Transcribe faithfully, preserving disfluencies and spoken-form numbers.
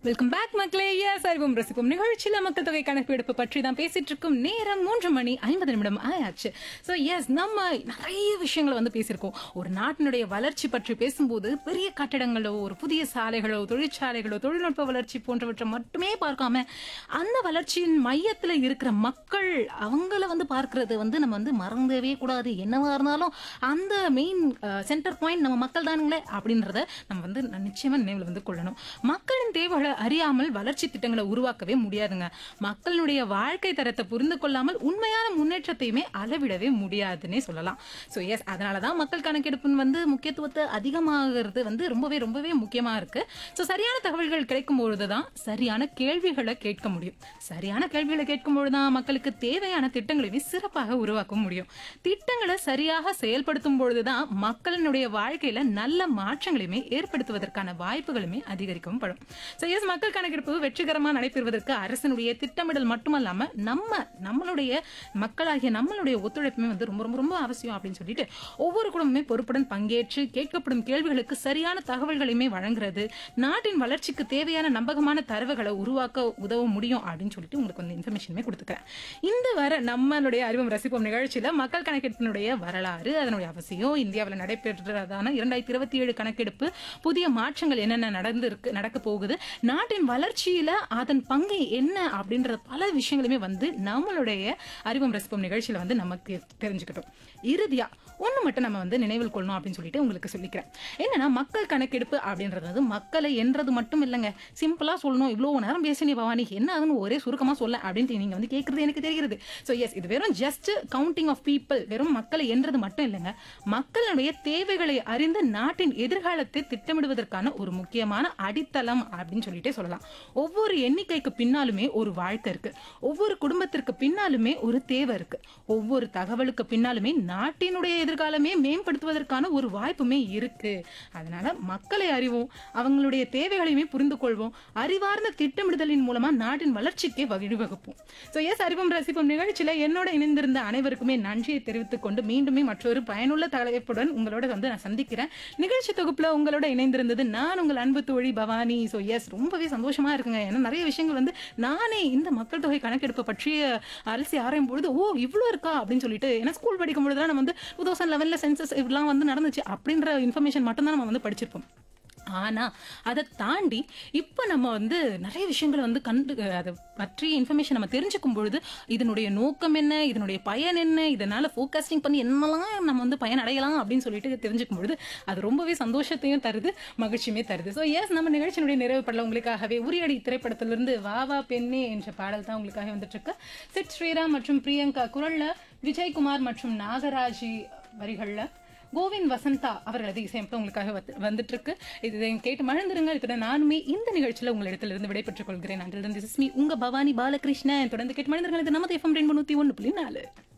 Welcome back மக்களே. S அறிவும் ரசிக்கும் நிகழ்ச்சியில மக்கள் தொகை கணக்கெடுப்பு பற்றி தான் பேசிட்டு இருக்கும். நேரம் மூன்று மணி ஐம்பது நிமிடம் ஆயாச்சு. ஸோ எஸ் நம்ம நிறைய விஷயங்களை வந்து பேசியிருக்கோம். ஒரு நாட்டினுடைய வளர்ச்சி பற்றி பேசும்போது பெரிய கட்டடங்களோ ஒரு புதிய சாலைகளோ தொழிற்சாலைகளோ தொழில்நுட்ப வளர்ச்சி போன்றவற்றை மட்டுமே பார்க்காம அந்த வளர்ச்சியின் மையத்தில் இருக்கிற மக்கள் அவங்கள வந்து பார்க்கறது வந்து நம்ம வந்து மறந்தவே கூடாது. என்னவா இருந்தாலும் அந்த மெயின் சென்டர் பாயிண்ட் நம்ம மக்கள் தானுங்களே அப்படின்றத நம்ம வந்து நிச்சயமா நினைவில் வந்து கொள்ளணும். மக்களின் தேவைகளை அறியாமல் வளர்ச்சி திட்டங்களை உருவாக்கவே முடியாதுங்க. மக்களுடைய வாழ்க்கை தரத்தை புரிந்து கொள்ளாமல் உண்மையான முன்னேற்றத்தையுமே அளவிடவே முடியாதுன்னே சொல்லலாம். ஸோ எஸ் அதனாலதான் மக்கள் கணக்கெடுப்பு வந்து முக்கியத்துவத்தை அதிகமாகிறது வந்து ரொம்பவே ரொம்பவே முக்கியமா இருக்கு. ஸோ சரியான தகவல்கள் கிடைக்கும் பொழுதுதான் சரியான கேள்விகளை கேட்க முடியும். சரியான கேள்விகளை கேட்கும் பொழுதுதான் மக்களுக்கு தேவையான திட்டங்களையுமே சிறப்பாக உருவாக்க முடியும். திட்டங்களை சரியாக செயல்படுத்தும் பொழுதுதான் மக்களினுடைய வாழ்க்கையில நல்ல மாற்றங்களையுமே ஏற்படுத்துவதற்கான வாய்ப்புகளுமே அதிகரிக்கவும் படும். ஸோ எஸ் மக்கள் கணக்கெடுப்பு வெற்றிகரமாக நடைபெறுவதற்கு அரசனுடைய திட்டமிடல் மட்டுமல்லாம நம்ம நம்மளுடைய மக்களாகிய நம்மளுடைய ஒத்துழைப்புமே வந்து ரொம்ப ரொம்ப ரொம்ப அவசியம் அப்படின்னு சொல்லிட்டு ஒவ்வொரு குடும்பமே பொறுப்புடன் பங்கேற்று கேட்கப்படும் கேள்விகளுக்கு சரியான தகவல்களையுமே வழங்குறது நாட்டின் வளர்ச்சிக்கு தேவையான நம்பகமான தரவுகளை உருவாக்க உதவ முடியும் அப்படின்னு சொல்லிட்டு உங்களுக்கு வந்து இன்ஃபர்மேஷனுமே கொடுத்துக்கிறேன். இந்த வர நம்மளுடைய அறிவும் ரசிப்போம் நிகழ்ச்சியில மக்கள் கணக்கெடுப்பினுடைய வரலாறு, அதனுடைய அவசியம், இந்தியாவில் நடைபெற்றதான இரண்டாயிரத்தி இருபத்தி ஏழு கணக்கெடுப்பு, புதிய மாற்றங்கள் என்னென்ன நடந்து இருக்கு நடக்க போகுது, நாட்டின் வளர்ச்சியில அதன் பங்கு என்ன அப்படின்ற பல விஷயங்களுமே வந்து நம்மளுடைய அறிவும் ரசிப்போம் நிகழ்ச்சியில வந்து நமக்கு தெரிஞ்சுக்கிட்டோம். இறுதியா ஒண்ணு மட்டும் நம்ம வந்து நினைவில் கொள்ளணும் அப்படின்னு சொல்லிட்டு உங்களுக்கு சொல்லிக்கிறேன். என்னன்னா மக்கள் கணக்கெடுப்பு அப்படின்றது வந்து மக்களை என்றது மட்டும் இல்லைங்க. சிம்பிளா சொல்லணும், இவ்வளவு நேரம் பேசினே பவானி என்ன ஆகுன்னு ஒரே சுருக்கமா சொல்ல அப்படின்னு நீங்க வந்து கேட்கறது எனக்கு தெரிகிறது. ஸோ எஸ் இது வெறும் ஜஸ்ட் கவுண்டிங் ஆஃப் பீப்புள், வெறும் மக்களை என்றது மட்டும் இல்லைங்க. மக்களுடைய தேவைகளை அறிந்து நாட்டின் எதிர்காலத்தை திட்டமிடுவதற்கான ஒரு முக்கியமான அடித்தளம் அப்படின்னு சொல்லிட்டே சொல்லலாம். ஒவ்வொரு எண்ணிக்கைக்கு பின்னாலுமே ஒரு வாழ்க்கை இருக்கு. ஒவ்வொரு குடும்பத்திற்கு பின்னாலுமே ஒரு தேவை இருக்கு. ஒவ்வொரு தகவலுக்கு பின்னாலுமே நாட்டினுடைய எதிர்காலமே மேம்படுத்துவதற்கான ஒரு வாய்ப்புமே இருக்கு. அதனால மக்களை அறிவோம், அவங்களுடைய தேவைகளையுமே புரிந்து கொள்வோம், அறிவார்ந்த திட்டமிடுதலின் மூலமா நாட்டின் வளர்ச்சிக்கு வழிவகுப்போம். ஸோ எஸ் அறிவும் ரசிப்பும் நிகழ்ச்சியில என்னோட இணைந்திருந்த அனைவருக்குமே நன்றியை தெரிவித்துக் கொண்டு மீண்டுமே மற்றொரு பயனுள்ள தலைப்புடன் உங்களோட வந்து நான் சந்திக்கிறேன். நிகழ்ச்சி தொகுப்புல உங்களோட இணைந்திருந்தது நான் உங்கள் அன்பு தோழி பவானி. ஸோ எஸ் ரொம்பவே சந்தோஷமா இருக்குங்க. ஏன்னா நிறைய விஷயங்கள் வந்து நானே இந்த மக்கள் தொகை கணக்கெடுப்பு பற்றிய அலசி ஆராயும் பொழுது ஓ இவ்வளோ இருக்கா அப்படின்னு சொல்லிட்டு, ஏன்னா ஸ்கூல் படிக்கும் பொழுதுதான் நம்ம வந்து டூ தௌசண்ட் லெவன்ல சென்சஸ் இப்படிலாம் வந்து நடந்துச்சு அப்படின்ற இன்ஃபர்மேஷன் மட்டும் தான் நம்ம வந்து படிச்சிருப்போம். ஆனா அதை தாண்டி இப்ப நம்ம வந்து நிறைய விஷயங்களை வந்து கண்டு அதை பற்றி இன்ஃபர்மேஷன் நம்ம தெரிஞ்சுக்கும் பொழுது இதனுடைய நோக்கம் என்ன, இதனுடைய பயன் என்ன, இதனால ஃபோக்கஸ்டிங் பண்ணி என்னெல்லாம் நம்ம வந்து பயன் அடையலாம் அப்படின்னு சொல்லிட்டு தெரிஞ்சுக்கும் பொழுது அது ரொம்பவே சந்தோஷத்தையும் தருது, மகிழ்ச்சியுமே தருது. ஸோ எஸ் நம்ம நிகழ்ச்சியினுடைய நிறைவு படல உங்களுக்காகவே உரியடி திரைப்படத்திலிருந்து வா வா பெண்ணே என்ற பாடல் தான் உங்களுக்காக வந்துட்டு இருக்கு. சிட் ஸ்ரீராம் மற்றும் பிரியங்கா குரல்ல, விஜயகுமார் மற்றும் நாகராஜி வரிகள்ல, கோவிந்த் வசந்தா அவர்களது இசையமைப்பு உங்களுக்காக வந்துட்டு இருக்கு. இது கேட்டு மழந்துருங்க. இத்துடன் நானுமே இந்த நிகழ்ச்சியில உங்களிடத்திலிருந்து விடைபெற்றுக் கொள்கிறேன். அன்றிலிருந்து உங்க பவானி பாலகிருஷ்ணன். தொடர்ந்து கேட்டு மழந்துருங்க. இது நமது எஃப்எம் ரெண்டு நூத்தி ஒன்னு புள்ளி நாலு.